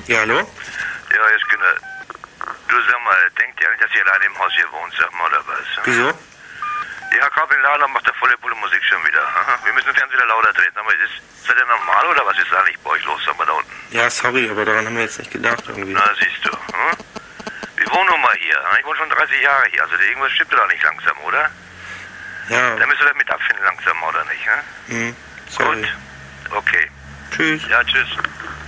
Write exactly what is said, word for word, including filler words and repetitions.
Ja, hallo? Ja, jetzt genau. Du sag mal, denkt ihr eigentlich, dass ihr alleine im Haus hier wohnt, sag mal, oder was? Wieso? Ja, gerade im Laden macht der volle Pulle Musik schon wieder. Wir müssen den Fernseher wieder lauter drehen. Aber ist, ist das denn normal oder was ist eigentlich bei euch los, sag mal, da unten? Ja, sorry, aber daran haben wir jetzt nicht gedacht irgendwie. Na, siehst du. Hm? Wir wohnen nun mal hier. Ich wohne schon dreißig Jahre hier. Also irgendwas stimmt da nicht langsam, oder? Ja. Da müsst ihr damit abfinden langsam, oder nicht? Hm? Hm, sorry. Gut. Okay. Tschüss. Ja, tschüss.